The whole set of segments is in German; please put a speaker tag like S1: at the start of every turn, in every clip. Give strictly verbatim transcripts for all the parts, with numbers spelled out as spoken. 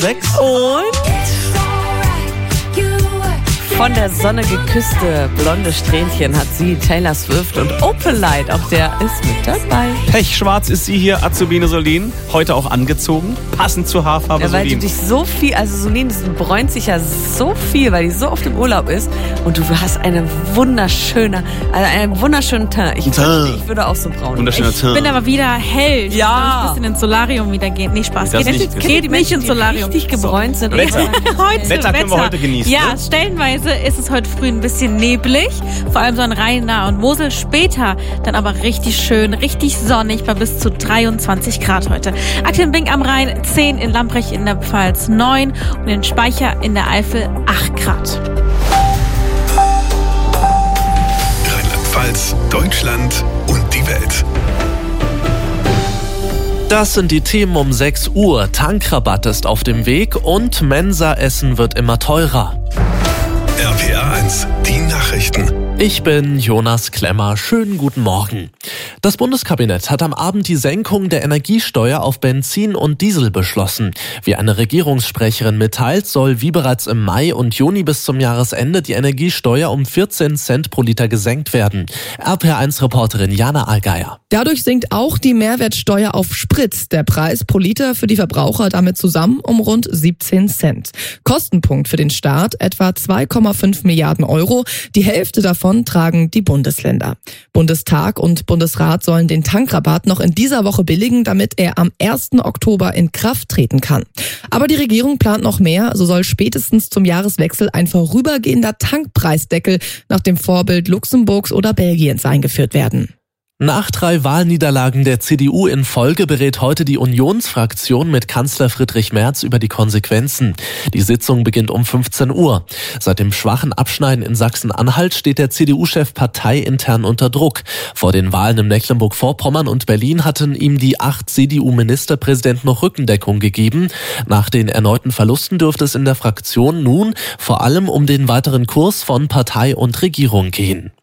S1: sechs.
S2: Und von der Sonne geküsste blonde Strähnchen hat sie Taylor Swift und Open Light, auch der ist mit dabei.
S1: Pechschwarz ist sie hier, Azubine Solin. Heute auch angezogen, passend zur Haarfarbe
S2: Ja, weil
S1: Solin.
S2: du dich so viel, also Solin das bräunt sich ja so viel, weil die so oft im Urlaub ist und du hast eine wunderschöne, also einen wunderschönen Teint. Ich, wünschte, ich würde auch so braun.
S1: Wunderschöner
S3: Ich
S1: Teint.
S3: bin aber wieder hell. Ich
S2: Ja.
S3: muss ein bisschen ins Solarium wieder gehen. Nee, Spaß.
S1: Das
S3: Geht
S1: nicht.
S3: nicht,
S1: Geht
S3: geht
S2: die
S3: nicht
S2: Menschen,
S3: ins
S2: die
S3: Solarium.
S2: richtig gebräunt sind.
S1: Wetter.
S3: Heute,
S1: Wetter können wir heute genießen,
S3: Ja,
S1: ne?
S3: stellenweise ist es heute früh ein bisschen neblig, vor allem so an Rhein, Nahe und Mosel. Später dann aber richtig schön, richtig sonnig bei bis zu dreiundzwanzig Grad heute. Aktuell in Bing am Rhein zehn, in Lamprecht in der Pfalz neun und in Speicher in der Eifel acht Grad.
S4: Rheinland-Pfalz, Deutschland und die Welt.
S5: Das sind die Themen um sechs Uhr. Tankrabatt ist auf dem Weg und Mensa-Essen wird immer teurer.
S4: R P R eins, die Nachrichten.
S5: Ich bin Jonas Klemmer. Schönen guten Morgen. Das Bundeskabinett hat am Abend die Senkung der Energiesteuer auf Benzin und Diesel beschlossen. Wie eine Regierungssprecherin mitteilt, soll wie bereits im Mai und Juni bis zum Jahresende die Energiesteuer um vierzehn Cent pro Liter gesenkt werden. R P R eins Reporterin Jana Allgeier.
S6: Dadurch sinkt auch die Mehrwertsteuer auf Sprit. Der Preis pro Liter für die Verbraucher damit zusammen um rund siebzehn Cent. Kostenpunkt für den Staat etwa zwei Komma fünf Milliarden Euro. Die Hälfte davon tragen die Bundesländer. Bundestag und Bundesrat sollen den Tankrabatt noch in dieser Woche billigen, damit er am ersten Oktober in Kraft treten kann. Aber die Regierung plant noch mehr. So soll spätestens zum Jahreswechsel ein vorübergehender Tankpreisdeckel nach dem Vorbild Luxemburgs oder Belgiens eingeführt werden.
S5: Nach drei Wahlniederlagen der C D U in Folge berät heute die Unionsfraktion mit Kanzler Friedrich Merz über die Konsequenzen. Die Sitzung beginnt um fünfzehn Uhr. Seit dem schwachen Abschneiden in Sachsen-Anhalt steht der C D U-Chef parteiintern unter Druck. Vor den Wahlen in Mecklenburg-Vorpommern und Berlin hatten ihm die acht C D U-Ministerpräsidenten noch Rückendeckung gegeben. Nach den erneuten Verlusten dürfte es in der Fraktion nun vor allem um den weiteren Kurs von Partei und Regierung gehen.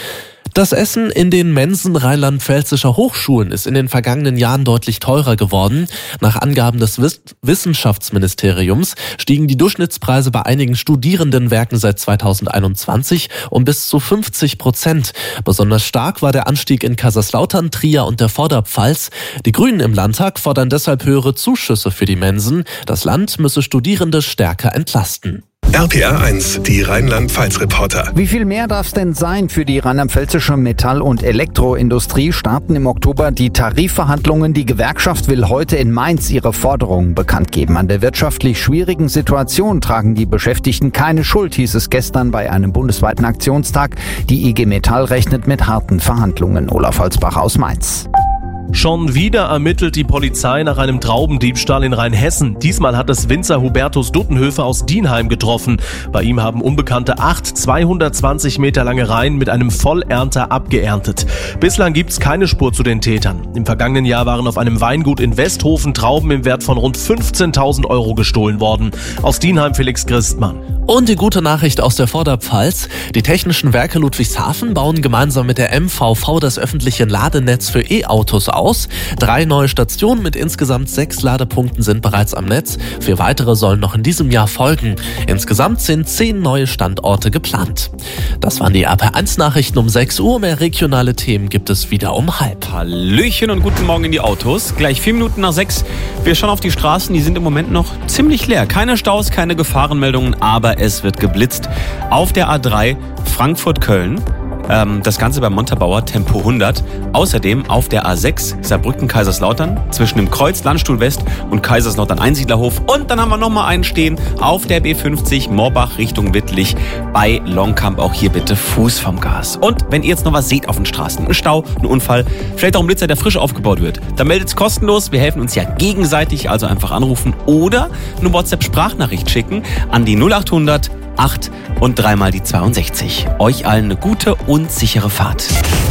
S5: Das Essen in den Mensen rheinland-pfälzischer Hochschulen ist in den vergangenen Jahren deutlich teurer geworden. Nach Angaben des Wiss- Wissenschaftsministeriums stiegen die Durchschnittspreise bei einigen Studierendenwerken seit zweitausendeinundzwanzig um bis zu fünfzig Prozent. Besonders stark war der Anstieg in Kaiserslautern, Trier und der Vorderpfalz. Die Grünen im Landtag fordern deshalb höhere Zuschüsse für die Mensen. Das Land müsse Studierende stärker entlasten.
S4: R P R eins, die Rheinland-Pfalz-Reporter.
S7: Wie viel mehr darf es denn sein für die rheinland-pfälzische Metall- und Elektroindustrie? Starten im Oktober die Tarifverhandlungen. Die Gewerkschaft will heute in Mainz ihre Forderungen bekannt geben. An der wirtschaftlich schwierigen Situation tragen die Beschäftigten keine Schuld, hieß es gestern bei einem bundesweiten Aktionstag. Die I G Metall rechnet mit harten Verhandlungen. Olaf Holzbach aus Mainz.
S8: Schon wieder ermittelt die Polizei nach einem Traubendiebstahl in Rheinhessen. Diesmal hat es Winzer Hubertus Duttenhöfer aus Dienheim getroffen. Bei ihm haben Unbekannte acht zweihundertzwanzig Meter lange Reihen mit einem Vollernter abgeerntet. Bislang gibt's keine Spur zu den Tätern. Im vergangenen Jahr waren auf einem Weingut in Westhofen Trauben im Wert von rund fünfzehntausend Euro gestohlen worden. Aus Dienheim Felix Christmann.
S5: Und die gute Nachricht aus der Vorderpfalz. Die Technischen Werke Ludwigshafen bauen gemeinsam mit der M V V das öffentliche Ladenetz für E-Autos aus. Drei neue Stationen mit insgesamt sechs Ladepunkten sind bereits am Netz. Vier weitere sollen noch in diesem Jahr folgen. Insgesamt sind zehn neue Standorte geplant. Das waren die R P R eins Nachrichten um sechs Uhr. Mehr regionale Themen gibt es wieder um halb.
S1: Hallöchen und guten Morgen in die Autos. Gleich vier Minuten nach sechs. Wir schauen auf die Straßen, die sind im Moment noch ziemlich leer. Keine Staus, keine Gefahrenmeldungen, aber es wird geblitzt. Auf der A drei Frankfurt-Köln. Ähm, das Ganze beim Montabaur Tempo hundert. Außerdem auf der A sechs Saarbrücken-Kaiserslautern zwischen dem Kreuz Landstuhl West und Kaiserslautern-Einsiedlerhof. Und dann haben wir nochmal einen stehen auf der B fünfzig Morbach Richtung Wittlich bei Longkamp. Auch hier bitte Fuß vom Gas. Und wenn ihr jetzt noch was seht auf den Straßen, einen Stau, einen Unfall, vielleicht auch ein Blitzer, der frisch aufgebaut wird, dann meldet es kostenlos. Wir helfen uns ja gegenseitig, also einfach anrufen oder eine WhatsApp-Sprachnachricht schicken an die null achthundert acht und dreimal die zweiundsechzig. Euch allen eine gute und sichere Fahrt.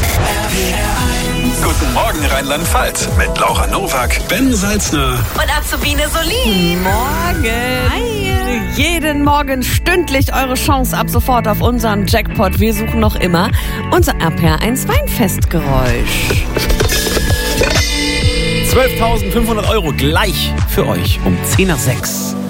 S4: Guten Morgen Rheinland-Pfalz mit Laura Nowak, Ben Salzner
S2: Und Azubine Solin. Morgen. Hi. Jeden Morgen stündlich eure Chance ab sofort auf unseren Jackpot. Wir suchen noch immer unser R P R eins Weinfestgeräusch.
S1: zwölftausendfünfhundert Euro gleich für euch um zehn nach sechs.